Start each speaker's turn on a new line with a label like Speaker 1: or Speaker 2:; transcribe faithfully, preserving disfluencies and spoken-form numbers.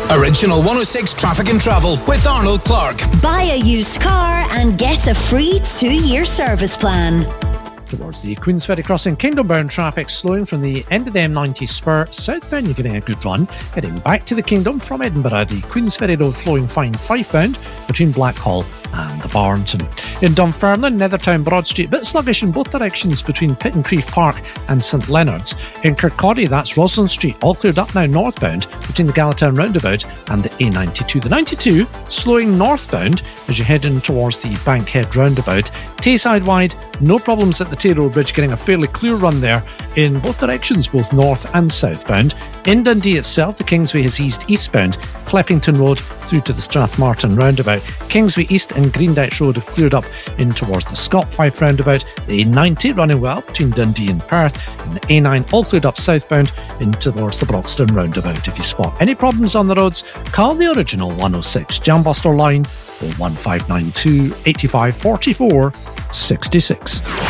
Speaker 1: Original one oh six Traffic and Travel with Arnold Clark.
Speaker 2: Buy a used car and get a free two-year service plan.
Speaker 3: Towards the Queensferry crossing, Kingdom-bound traffic slowing from the end of the M ninety spur. Southbound, you're getting a good run. Heading back to the Kingdom from Edinburgh, the Queensferry Road flowing fine Fife-bound between Blackhall and the Barnton. In Dunfermline, Nethertown Broad Street, bit sluggish in both directions between Pittencrieff Park and St Leonard's. In Kirkcaldy, that's Roslyn Street, all cleared up now northbound between the Gallatin roundabout and the A ninety-two. The ninety-two slowing northbound as you head in towards the Bankhead roundabout. Tayside wide, no problems at the Tay-Road Bridge, getting a fairly clear run there in both directions, both north and southbound. In Dundee itself, the Kingsway has eased eastbound, Cleppington Road through to the Strathmartin roundabout. Kingsway East and Greendyche Road have cleared up in towards the Scotfife roundabout. The A ninety running well between Dundee and Perth, and the A nine all cleared up southbound in towards the Broxton roundabout. If you spot any problems on the roads, call the original one oh six Jambuster line oh one five nine two, eight five four four, six six.